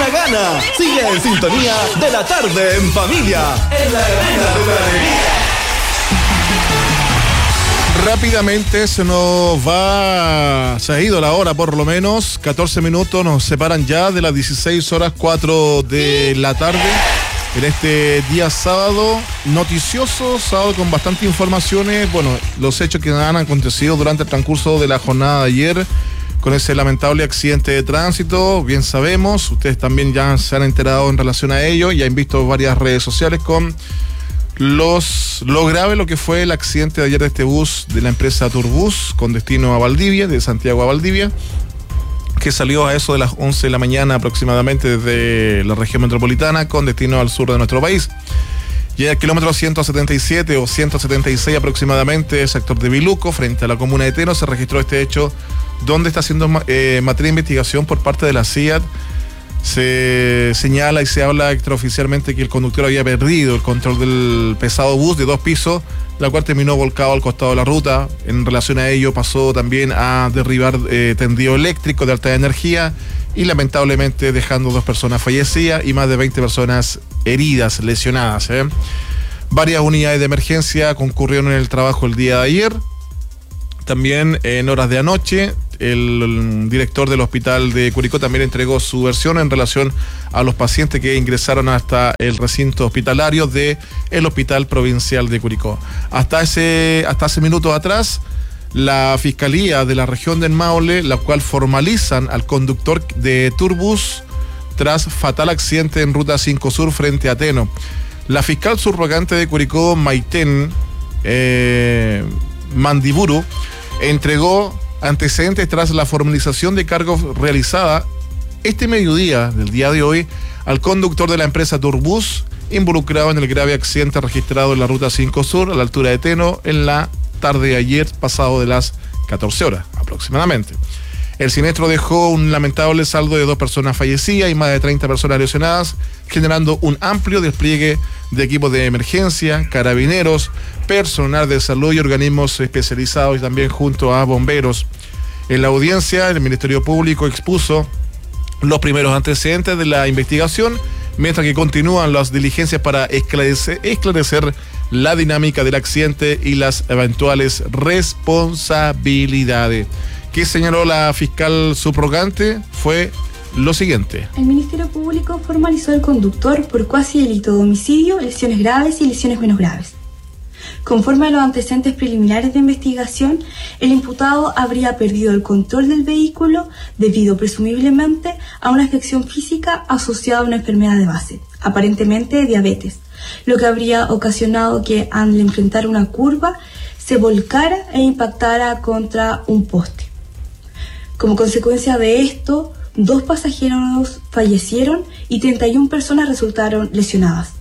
buena gana. Sigue en sintonía de la tarde en familia. En la Granja de la Alegría. Rápidamente se ha ido la hora por lo menos, 14 minutos nos separan ya de las 16:04 de la tarde. En este día sábado, noticioso, sábado con bastante informaciones, los hechos que han acontecido durante el transcurso de la jornada de ayer, con ese lamentable accidente de tránsito, bien sabemos, ustedes también ya se han enterado en relación a ello y han visto varias redes sociales con lo grave lo que fue el accidente de ayer de este bus de la empresa Turbus con destino a Valdivia, de Santiago a Valdivia, que salió a eso de las 11 de la mañana aproximadamente desde la región metropolitana con destino al sur de nuestro país. Y al kilómetro 177 o 176 aproximadamente, sector de Biluco, frente a la comuna de Teno, se registró este hecho donde está haciendo materia de investigación por parte de la CIAT. Se señala y se habla extraoficialmente que el conductor había perdido el control del pesado bus de 2 pisos, la cual terminó volcado al costado de la ruta. En relación a ello pasó también a derribar tendido eléctrico de alta energía y lamentablemente dejando 2 personas fallecidas y más de 20 personas heridas, lesionadas. Varias unidades de emergencia concurrieron en el trabajo el día de ayer. También en horas de anoche, el director del hospital de Curicó también entregó su versión en relación a los pacientes que ingresaron hasta el recinto hospitalario del Hospital Provincial de Curicó. Hasta hace minutos atrás, la Fiscalía de la región del Maule, la cual formalizan al conductor de Turbus tras fatal accidente en Ruta 5 Sur frente a Teno. La fiscal subrogante de Curicó, Maiten Mandiburu, entregó antecedentes tras la formalización de cargos realizada este mediodía del día de hoy al conductor de la empresa Turbus involucrado en el grave accidente registrado en la Ruta 5 Sur a la altura de Teno en la tarde de ayer, pasado de las 14 horas aproximadamente. El siniestro dejó un lamentable saldo de 2 personas fallecidas y más de 30 personas lesionadas, generando un amplio despliegue de equipos de emergencia, carabineros, personal de salud y organismos especializados y también junto a bomberos. En la audiencia, el Ministerio Público expuso los primeros antecedentes de la investigación, mientras que continúan las diligencias para esclarecer la dinámica del accidente y las eventuales responsabilidades. ¿Qué señaló la fiscal subrogante? Fue lo siguiente. El Ministerio Público formalizó al conductor por cuasi delito de homicidio, lesiones graves y lesiones menos graves. Conforme a los antecedentes preliminares de investigación, el imputado habría perdido el control del vehículo debido presumiblemente a una afección física asociada a una enfermedad de base, aparentemente diabetes, lo que habría ocasionado que al enfrentar una curva se volcara e impactara contra un poste. Como consecuencia de esto, 2 pasajeros fallecieron y 31 personas resultaron lesionadas.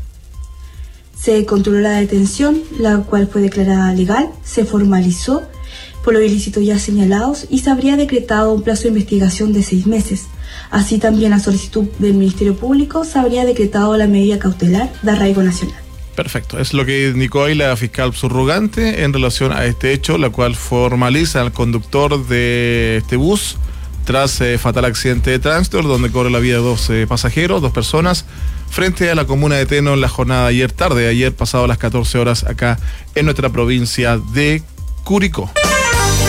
Se controló la detención, la cual fue declarada legal, se formalizó por los ilícitos ya señalados y se habría decretado un plazo de investigación de 6 meses. Así también, a solicitud del Ministerio Público, se habría decretado la medida cautelar de arraigo nacional. Perfecto, es lo que indicó ahí la fiscal subrogante en relación a este hecho, la cual formaliza al conductor de este bus tras fatal accidente de tránsito, donde cobró la vida de 2 pasajeros, 2 personas, frente a la comuna de Teno en la jornada de ayer pasado las 14 horas acá en nuestra provincia de Curicó.